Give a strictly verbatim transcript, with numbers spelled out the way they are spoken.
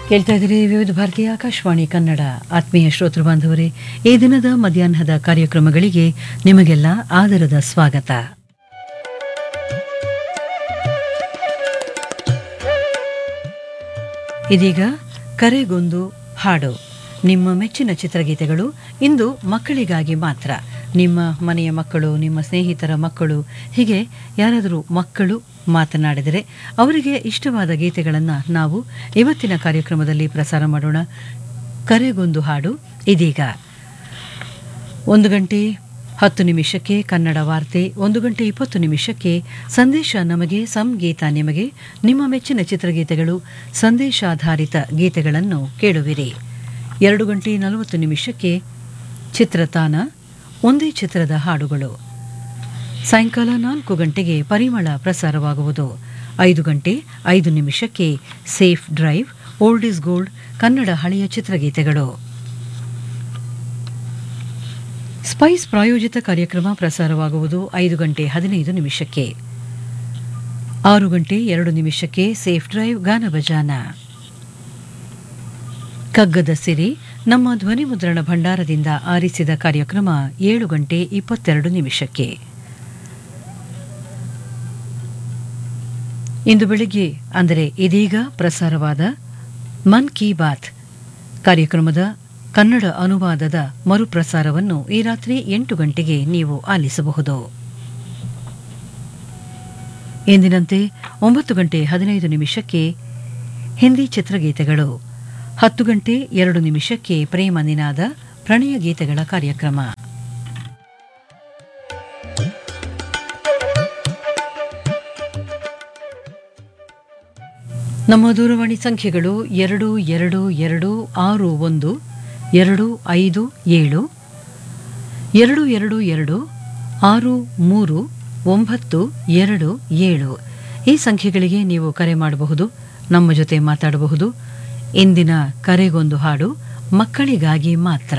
ಕೇಳ್ತಾ ಇದ್ದೀರಿ ವಿವಿಧ ಭಾರತೀಯ ಆಕಾಶವಾಣಿ ಕನ್ನಡ. ಆತ್ಮೀಯ ಶ್ರೋತೃ ಬಾಂಧವರೇ, ಈ ದಿನದ ಮಧ್ಯಾಹ್ನದ ಕಾರ್ಯಕ್ರಮಗಳಿಗೆ ನಿಮಗೆಲ್ಲ ಆದರದ ಸ್ವಾಗತ. ಇದೀಗ ಕರೆಗೊಂದು ಹಾಡು, ನಿಮ್ಮ ಮೆಚ್ಚಿನ ಚಿತ್ರಗೀತೆಗಳು. ಇಂದು ಮಕ್ಕಳಿಗಾಗಿ ಮಾತ್ರ. ನಿಮ್ಮ ಮನೆಯ ಮಕ್ಕಳು, ನಿಮ್ಮ ಸ್ನೇಹಿತರ ಮಕ್ಕಳು, ಹೀಗೆ ಯಾರಾದರೂ ಮಕ್ಕಳು ಮಾತನಾಡಿದರೆ ಅವರಿಗೆ ಇಷ್ಟವಾದ ಗೀತೆಗಳನ್ನು ನಾವು ಇವತ್ತಿನ ಕಾರ್ಯಕ್ರಮದಲ್ಲಿ ಪ್ರಸಾರ ಮಾಡೋಣ. ಕರೆಗೊಂದು ಹಾಡು ಇದೀಗ ಒಂದು ಗಂಟೆ ಹತ್ತು ನಿಮಿಷಕ್ಕೆ ಕನ್ನಡ ವಾರ್ತೆ, ಒಂದು ಗಂಟೆ ಇಪ್ಪತ್ತು ನಿಮಿಷಕ್ಕೆ ಸಂದೇಶ ನಮಗೆ ಸಂಗೀತ ನಿಮಗೆ. ನಿಮ್ಮ ಮೆಚ್ಚಿನ ಚಿತ್ರಗೀತೆಗಳು, ಸಂದೇಶಾಧಾರಿತ ಗೀತೆಗಳನ್ನು ಕೇಳುವಿರಿ. ಎರಡು ಗಂಟೆ ನಲವತ್ತು ನಿಮಿಷಕ್ಕೆ ಚಿತ್ರತಾನ, ಒಂದೇ ಚಿತ್ರದ ಹಾಡುಗಳು. ಸಾಯಂಕಾಲ ನಾಲ್ಕು ಗಂಟೆಗೆ ಪರಿಮಳ ಪ್ರಸಾರವಾಗುವುದು. ಐದು ಗಂಟೆ ಐದು ನಿಮಿಷಕ್ಕೆ safe drive, old is gold Kannada ಹಳೆಯ ಚಿತ್ರಗೀತೆಗಳು. ಸ್ಪೈಸ್ ಪ್ರಾಯೋಜಿತ ಕಾರ್ಯಕ್ರಮ ಪ್ರಸಾರವಾಗುವುದು ಐದು ಗಂಟೆ ಹದಿನೈದು ನಿಮಿಷಕ್ಕೆ. ಆರು ಗಂಟೆ ಎರಡು ನಿಮಿಷಕ್ಕೆ ಸೇಫ್ ಡ್ರೈವ್ ಗಾನಭಜಾನ. ಕಗ್ಗದ ಸಿರಿ, ನಮ್ಮ ಧ್ವನಿ ಮುದ್ರಣ ಭಂಡಾರದಿಂದ ಆರಿಸಿದ ಕಾರ್ಯಕ್ರಮ ಏಳು ಗಂಟೆ ಇಪ್ಪತ್ತೆರಡು ನಿಮಿಷಕ್ಕೆ. ಇಂದು ಬೆಳಿಗ್ಗೆ ಅಂದರೆ ಇದೀಗ ಪ್ರಸಾರವಾದ ಮನ್ ಕಿ ಬಾತ್ ಕಾರ್ಯಕ್ರಮದ ಕನ್ನಡ ಅನುವಾದದ ಮರುಪ್ರಸಾರವನ್ನು ಈ ರಾತ್ರಿ ಎಂಟು ಗಂಟೆಗೆ ನೀವು ಆಲಿಸಬಹುದು. ಎಂದಿನಂತೆ ಒಂಬತ್ತು ಗಂಟೆ ಹದಿನೈದು ನಿಮಿಷಕ್ಕೆ ಹಿಂದಿ ಚಿತ್ರಗೀತೆಗಳು. ಹತ್ತು ಗಂಟೆ ಎರಡು ನಿಮಿಷಕ್ಕೆ ಪ್ರೇಮ ನಿನಾದ ಪ್ರಣಯ ಗೀತೆಗಳ ಕಾರ್ಯಕ್ರಮ. ನಮ್ಮ ದೂರವಾಣಿ ಸಂಖ್ಯೆಗಳು ಎರಡು ಎರಡು ಎರಡು ಆರು ಒಂದು ಎರಡು ಐದು ಏಳು, ಎರಡು ಎರಡು ಎರಡು ಆರು ಮೂರು ಒಂಬತ್ತು ಎರಡು ಏಳು. ಈ ಸಂಖ್ಯೆಗಳಿಗೆ ನೀವು ಕರೆ ಮಾಡಬಹುದು, ನಮ್ಮ ಜೊತೆ ಮಾತಾಡಬಹುದು. ಇಂದಿನ ಕರೆಗೊಂದು ಹಾಡು ಮಕ್ಕಳಿಗಾಗಿ ಮಾತ್ರ.